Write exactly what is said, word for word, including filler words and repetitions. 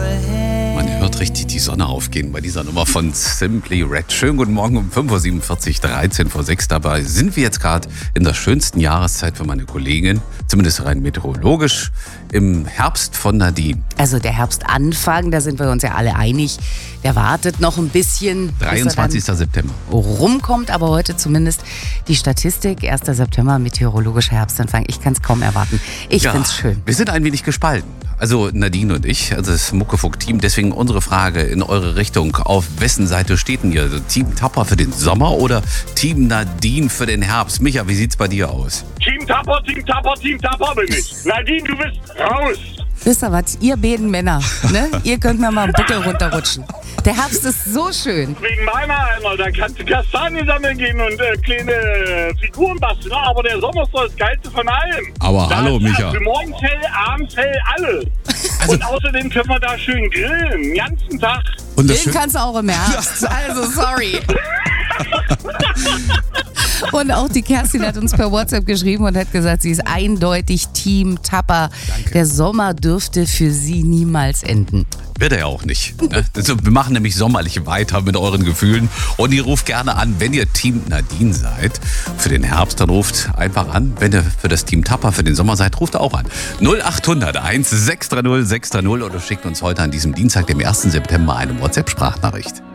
Man hört richtig die Sonne aufgehen bei dieser Nummer von Simply Red. Schönen guten Morgen um fünf Uhr siebenundvierzig, dreizehn vor sechs. Dabei sind wir jetzt gerade in der schönsten Jahreszeit für meine Kollegin, zumindest rein meteorologisch, im Herbst von Nadine. Also der Herbstanfang, da sind wir uns ja alle einig, der wartet noch ein bisschen. dreiundzwanzigster September. Rumkommt, aber heute zumindest die Statistik. erster September, meteorologischer Herbstanfang. Ich kann es kaum erwarten. Ich Ja, find's schön. Wir sind ein wenig gespalten. Also Nadine und ich, also das Muckefuck-Team. Deswegen unsere Frage in eure Richtung. Auf wessen Seite steht denn ihr? Also Team Tapper für den Sommer oder Team Nadine für den Herbst? Micha, wie sieht's bei dir aus? Team Tapper, Team Tapper, Team Tapper bin ich. Nadine, du bist raus. Wisst ihr was? Ihr beiden Männer, ne? Ihr könnt mir mal einen Buckel runterrutschen. Der Herbst ist so schön. Wegen meiner Alter, da kannst du Kastanien sammeln gehen und äh, kleine Figuren basteln. Aber der Sommer ist doch das Geilste von allem. Aber da hallo, ist Micha. Also morgens hell, abends hell, alles. Also- und außerdem können wir da schön grillen, den ganzen Tag. Und das Den kannst du auch im Herbst. Also, sorry. Und auch die Kerstin hat uns per WhatsApp geschrieben und hat gesagt, sie ist eindeutig Team Tapper. Der Sommer dürfte für sie niemals enden. Wird er ja auch nicht. Ne? Also, wir machen nämlich sommerlich weiter mit euren Gefühlen. Und ihr ruft gerne an, wenn ihr Team Nadine seid. Für den Herbst, dann ruft einfach an. Wenn ihr für das Team Tapper für den Sommer seid, ruft auch an. null achthundert eins sechs drei null sechs drei null oder schickt uns heute an diesem Dienstag, dem ersten September, eine WhatsApp-Sprachnachricht.